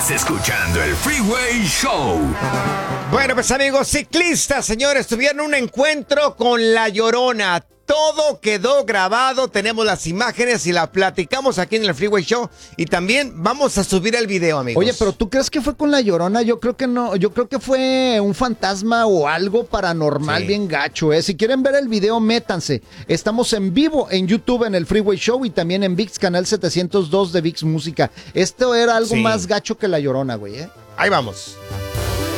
Estás escuchando el Freeway Show. Bueno, pues amigos ciclistas, señores, tuvieron un encuentro con La Llorona. Todo quedó grabado, tenemos las imágenes y las platicamos aquí en el Freeway Show. Y también vamos a subir el video, amigos. Oye, pero ¿tú crees que fue con La Llorona? Yo creo que no, yo creo que fue un fantasma o algo paranormal bien gacho, ¿eh? Si quieren ver el video, métanse. Estamos en vivo en YouTube en el Freeway Show y también en VIX, canal 702 de VIX Música. Esto era algo más gacho que La Llorona, güey, ¿eh? Ahí vamos.